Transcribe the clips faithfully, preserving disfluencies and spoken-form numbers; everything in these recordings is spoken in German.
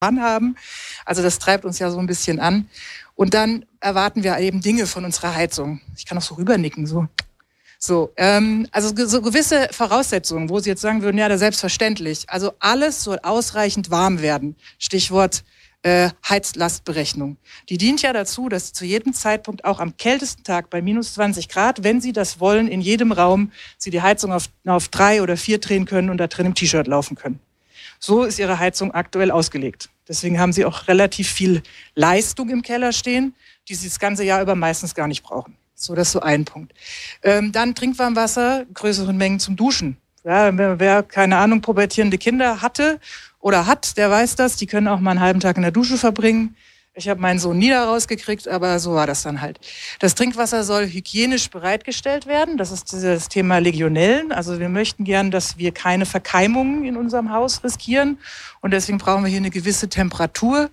haben. Also das treibt uns ja so ein bisschen an. Und dann erwarten wir eben Dinge von unserer Heizung. Ich kann auch so rübernicken, so. So, ähm, also so gewisse Voraussetzungen, wo Sie jetzt sagen würden, ja, da selbstverständlich. Also alles soll ausreichend warm werden. Stichwort äh, Heizlastberechnung. Die dient ja dazu, dass Sie zu jedem Zeitpunkt, auch am kältesten Tag bei minus zwanzig Grad, wenn Sie das wollen, in jedem Raum Sie die Heizung auf, auf drei oder vier drehen können und da drin im T-Shirt laufen können. So ist Ihre Heizung aktuell ausgelegt. Deswegen haben Sie auch relativ viel Leistung im Keller stehen, die Sie das ganze Jahr über meistens gar nicht brauchen. So, das ist so ein Punkt. Ähm, dann Trinkwarmwasser, größeren Mengen zum Duschen. Ja, wer, wer, keine Ahnung, pubertierende Kinder hatte oder hat, der weiß das. Die können auch mal einen halben Tag in der Dusche verbringen. Ich habe meinen Sohn nie da rausgekriegt, aber so war das dann halt. Das Trinkwasser soll hygienisch bereitgestellt werden. Das ist das Thema Legionellen. Also wir möchten gern, dass wir keine Verkeimungen in unserem Haus riskieren. Und deswegen brauchen wir hier eine gewisse Temperatur.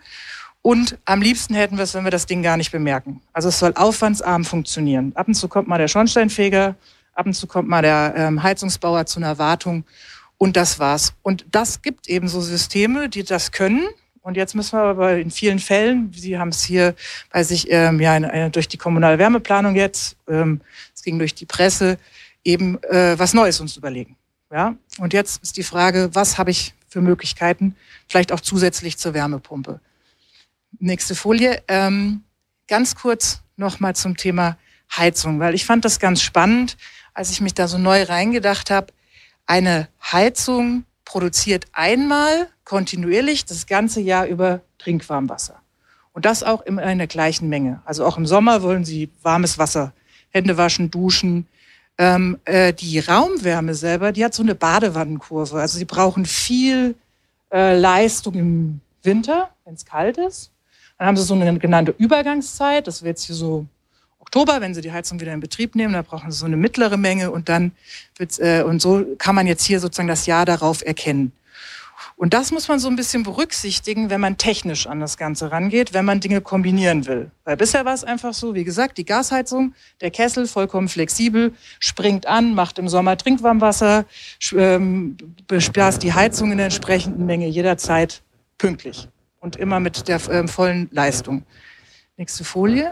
Und am liebsten hätten wir es, wenn wir das Ding gar nicht bemerken. Also es soll aufwandsarm funktionieren. Ab und zu kommt mal der Schornsteinfeger, ab und zu kommt mal der ähm, Heizungsbauer zu einer Wartung und das war's. Und das gibt eben so Systeme, die das können. Und jetzt müssen wir aber in vielen Fällen, Sie haben es hier bei sich ähm, ja, eine, durch die kommunale Wärmeplanung jetzt, ähm, es ging durch die Presse, eben äh, was Neues uns überlegen. Ja? Und jetzt ist die Frage, was habe ich für Möglichkeiten, vielleicht auch zusätzlich zur Wärmepumpe. Nächste Folie. Ähm, ganz kurz nochmal zum Thema Heizung, weil ich fand das ganz spannend, als ich mich da so neu reingedacht habe. Eine Heizung produziert einmal kontinuierlich das ganze Jahr über Trinkwarmwasser. Und das auch in einer gleichen Menge. Also auch im Sommer wollen Sie warmes Wasser, Hände waschen, duschen. Ähm, äh, die Raumwärme selber, die hat so eine Badewannenkurve. Also Sie brauchen viel äh, Leistung im Winter, wenn es kalt ist. Dann haben Sie so eine genannte Übergangszeit. Das wäre jetzt hier so Oktober, wenn Sie die Heizung wieder in Betrieb nehmen. Da brauchen Sie so eine mittlere Menge und dann wird's, äh, und so kann man jetzt hier sozusagen das Jahr darauf erkennen. Und das muss man so ein bisschen berücksichtigen, wenn man technisch an das Ganze rangeht, wenn man Dinge kombinieren will. Weil bisher war es einfach so, wie gesagt, die Gasheizung, der Kessel, vollkommen flexibel, springt an, macht im Sommer Trinkwarmwasser, ähm, bespaßt die Heizung in der entsprechenden Menge jederzeit pünktlich. Und immer mit der ähm, vollen Leistung. Nächste Folie.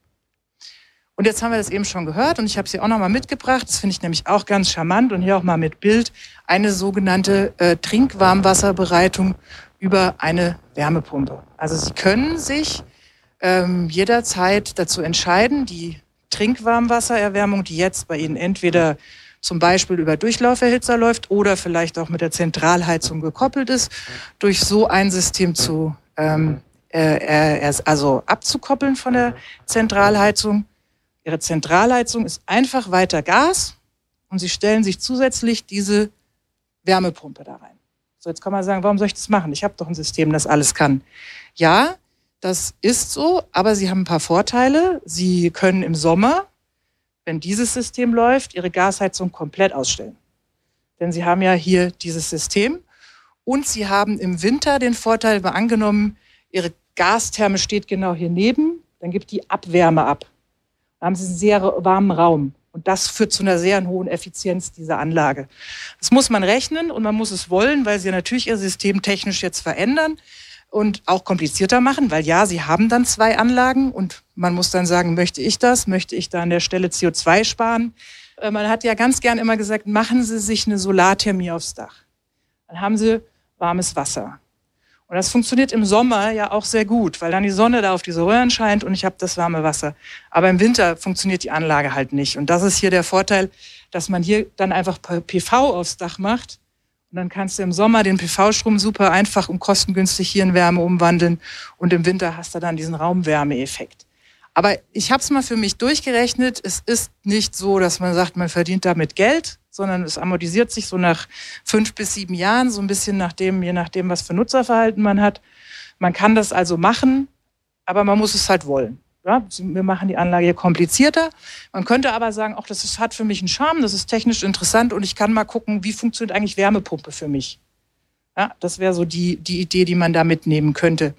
Und jetzt haben wir das eben schon gehört und ich habe es hier auch nochmal mitgebracht. Das finde ich nämlich auch ganz charmant und hier auch mal mit Bild. Eine sogenannte äh, Trinkwarmwasserbereitung über eine Wärmepumpe. Also Sie können sich ähm, jederzeit dazu entscheiden, die Trinkwarmwassererwärmung, die jetzt bei Ihnen entweder zum Beispiel über Durchlauferhitzer läuft oder vielleicht auch mit der Zentralheizung gekoppelt ist, durch so ein System zu, ähm, äh, äh, also abzukoppeln von der Zentralheizung. Ihre Zentralheizung ist einfach weiter Gas und Sie stellen sich zusätzlich diese Wärmepumpe da rein. So, jetzt kann man sagen, warum soll ich das machen? Ich habe doch ein System, das alles kann. Ja, das ist so, aber Sie haben ein paar Vorteile. Sie können im Sommer, wenn dieses System läuft, Ihre Gasheizung komplett ausstellen. Denn Sie haben ja hier dieses System und Sie haben im Winter den Vorteil, mal angenommen, Ihre Gastherme steht genau hier neben, dann gibt die Abwärme ab. Da haben Sie einen sehr warmen Raum und das führt zu einer sehr hohen Effizienz dieser Anlage. Das muss man rechnen und man muss es wollen, weil Sie natürlich Ihr System technisch jetzt verändern und auch komplizierter machen, weil ja, Sie haben dann zwei Anlagen und man muss dann sagen, möchte ich das? Möchte ich da an der Stelle C O zwei sparen? Man hat ja ganz gern immer gesagt, machen Sie sich eine Solarthermie aufs Dach. Dann haben Sie warmes Wasser. Und das funktioniert im Sommer ja auch sehr gut, weil dann die Sonne da auf diese Röhren scheint und ich habe das warme Wasser. Aber im Winter funktioniert die Anlage halt nicht. Und das ist hier der Vorteil, dass man hier dann einfach P V aufs Dach macht. Und dann kannst du im Sommer den P V-Strom super einfach und kostengünstig hier in Wärme umwandeln. Und im Winter hast du dann diesen Raumwärmeeffekt. Aber ich habe es mal für mich durchgerechnet. Es ist nicht so, dass man sagt, man verdient damit Geld, sondern es amortisiert sich so nach fünf bis sieben Jahren, so ein bisschen nachdem, je nachdem, was für Nutzerverhalten man hat. Man kann das also machen, aber man muss es halt wollen. Ja, wir machen die Anlage hier komplizierter. Man könnte aber sagen, auch das ist, hat für mich einen Charme, das ist technisch interessant und ich kann mal gucken, wie funktioniert eigentlich Wärmepumpe für mich. Ja, das wäre so die, die Idee, die man da mitnehmen könnte.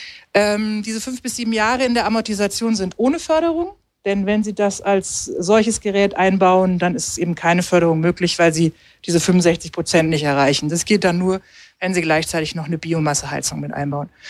Ähm, diese fünf bis sieben Jahre in der Amortisation sind ohne Förderung. Denn wenn Sie das als solches Gerät einbauen, dann ist eben keine Förderung möglich, weil Sie diese fünfundsechzig Prozent nicht erreichen. Das geht dann nur, wenn Sie gleichzeitig noch eine Biomasseheizung mit einbauen.